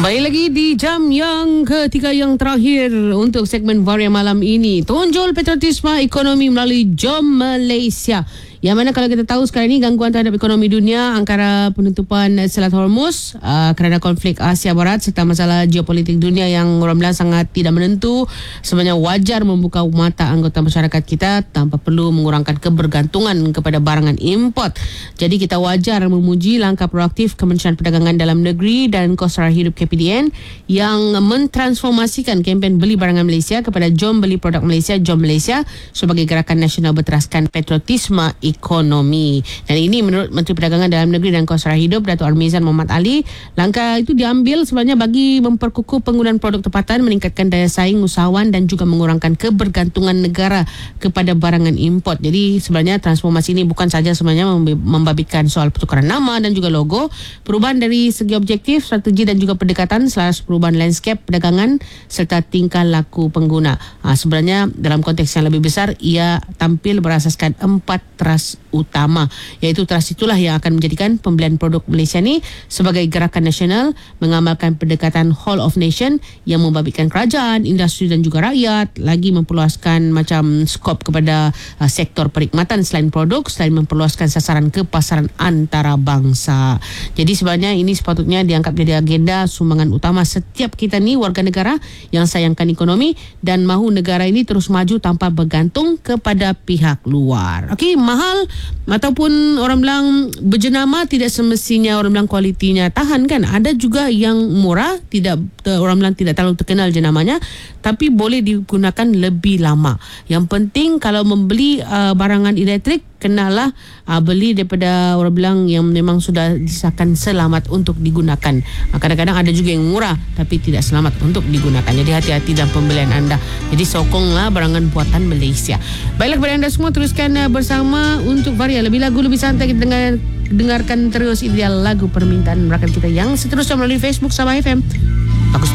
Baik lagi di jam yang ketiga yang terakhir untuk segmen Varia malam ini. Tonjol patriotisme ekonomi melalui Jom Malaysia. Yang mana kalau kita tahu sekarang ini gangguan terhadap ekonomi dunia angkara penutupan Selat Hormuz kerana konflik Asia Barat serta masalah geopolitik dunia yang orang bilang sangat tidak menentu. Sebenarnya wajar membuka mata anggota masyarakat kita tanpa perlu mengurangkan kebergantungan kepada barangan import. Jadi kita wajar memuji langkah proaktif Kementerian Perdagangan Dalam Negeri dan Kos Sara Hidup KPDN yang mentransformasikan kempen Beli Barangan Malaysia kepada Jom Beli Produk Malaysia, Jom Malaysia sebagai gerakan nasional berteraskan patriotisme ekonomi. Dan ini menurut Menteri Perdagangan Dalam Negeri dan Kos Sara Hidup Datuk Armizan Mohamad Ali, langkah itu diambil sebenarnya bagi memperkukuh penggunaan produk tempatan, meningkatkan daya saing usahawan dan juga mengurangkan kebergantungan negara kepada barangan import. Jadi sebenarnya transformasi ini bukan saja sebenarnya membabitkan soal pertukaran nama dan juga logo, perubahan dari segi objektif, strategi dan juga pendekatan selaras perubahan landscape perdagangan serta tingkah laku pengguna. Sebenarnya dalam konteks yang lebih besar ia tampil berasaskan 4 teras utama, iaitu teras itulah yang akan menjadikan pembelian produk Malaysia ni sebagai gerakan nasional, mengamalkan pendekatan whole of nation yang membabitkan kerajaan, industri dan juga rakyat, lagi memperluaskan macam skop kepada sektor perkhidmatan selain produk, selain memperluaskan sasaran ke pasaran antarabangsa. Jadi sebenarnya ini sepatutnya dianggap jadi agenda sumbangan utama setiap kita ni warga negara yang sayangkan ekonomi dan mahu negara ini terus maju tanpa bergantung kepada pihak luar. Okey, mahal ataupun orang bilang berjenama tidak semestinya orang bilang kualitinya tahan kan. Ada juga yang murah, tidak orang bilang tidak terlalu terkenal jenamanya, tapi boleh digunakan lebih lama. Yang penting kalau membeli barangan elektrik, kenalah beli daripada orang bilang yang memang sudah disahkan selamat untuk digunakan. Kadang-kadang ada juga yang murah tapi tidak selamat untuk digunakan. Jadi hati-hati dalam pembelian anda. Jadi sokonglah barangan buatan Malaysia. Baiklah kepada anda semua, teruskan bersama untuk Varia. Lebih lagu, lebih santai kita dengarkan terus ideal lagu permintaan rakyat kita yang seterusnya melalui Facebook Sabah FM.